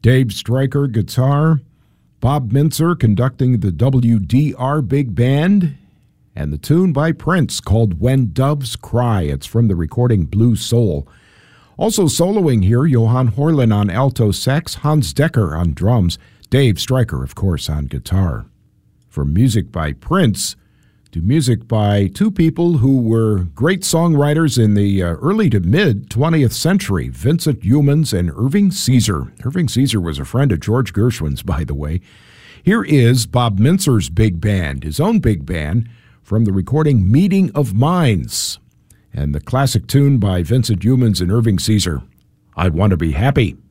Dave Stryker, guitar. Bob Mintzer conducting the WDR Big Band. And the tune by Prince called When Doves Cry. It's from the recording Blue Soul. Also soloing here, Johan Horlin on alto sax, Hans Decker on drums, Dave Stryker, of course, on guitar. From music by Prince to music by two people who were great songwriters in the early to mid-20th century, Vincent Youmans and Irving Caesar. Irving Caesar was a friend of George Gershwin's, by the way. Here is Bob Mintzer's big band, his own big band, from the recording Meeting of Minds, and the classic tune by Vincent Youmans and Irving Caesar, I Want to Be Happy.